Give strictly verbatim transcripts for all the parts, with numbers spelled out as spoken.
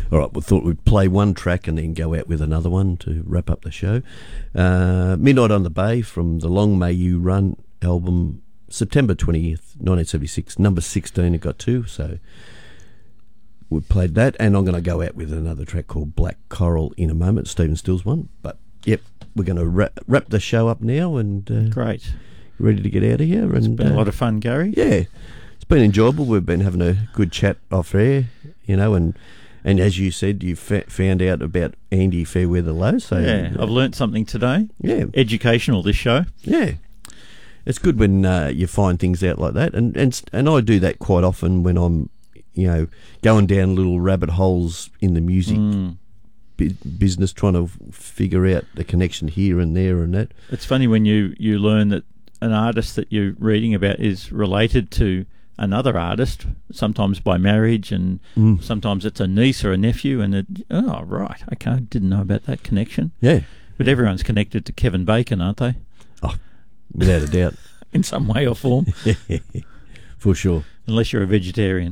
All right, we thought we'd play one track and then go out with another one to wrap up the show. Uh, Midnight on the Bay from the Long May You Run album, September twentieth, nineteen seventy-six, number sixteen it got to, so we played that, and I'm going to go out with another track called Black Coral in a moment, Stephen Stills one, but yep, we're going to wrap, wrap the show up now, and uh, great. Ready to get out of here. It's and, been uh, a lot of fun, Gary. Yeah, it's been enjoyable. We've been having a good chat off air, you know, and and as you said, you fa- found out about Andy Fairweather Low. So yeah, uh, I've learnt something today. Yeah, educational, this show. Yeah, it's good when uh, you find things out like that, and and and I do that quite often when I'm, you know, going down little rabbit holes in the music. Mm. business, trying to figure out the connection here and there and that. It's funny when you, you learn that an artist that you're reading about is related to another artist, sometimes by marriage, and mm. sometimes it's a niece or a nephew, and it, oh, right, okay, I didn't know about that connection. Yeah. But everyone's connected to Kevin Bacon, aren't they? Oh, without a doubt. In some way or form. For sure. Unless you're a vegetarian.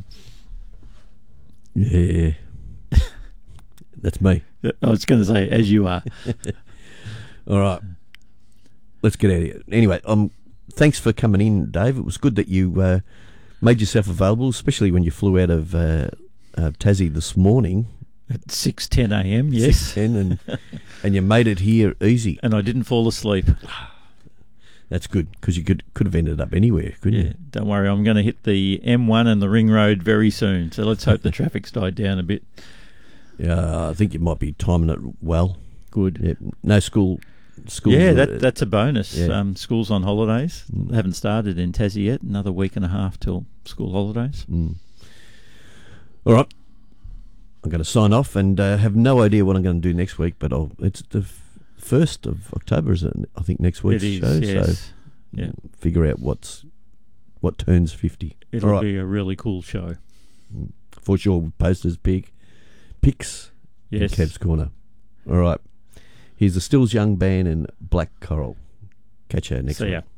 Yeah. That's me. I was going to say, as you are. All right. Let's get out of here. Anyway, um, thanks for coming in, Dave. It was good that you uh, made yourself available, especially when you flew out of uh, uh, Tassie this morning. At six ten a.m, yes. six ten, and, and you made it here easy. And I didn't fall asleep. That's good, because you could could have ended up anywhere, couldn't yeah, you? Don't worry, I'm going to hit the M one and the Ring Road very soon, so let's hope the traffic's died down a bit. Yeah, I think you might be timing it well. Good. Yeah, no school. School. Yeah, that that's a bonus. Yeah. Um, school's on holidays. Mm. They haven't started in Tassie yet. Another week and a half till school holidays. Mm. All right. I'm going to sign off and uh, have no idea what I'm going to do next week, but I'll, it's the f- first of October, is it? I think next week's It is, show. yes. So yeah. figure out what's what turns fifty. It'll All right. be a really cool show. For sure, posters, big picks. Yes. In Kev's Corner. All right. Here's the Stills Young Band and Black Coral. Catch you next See week. ya.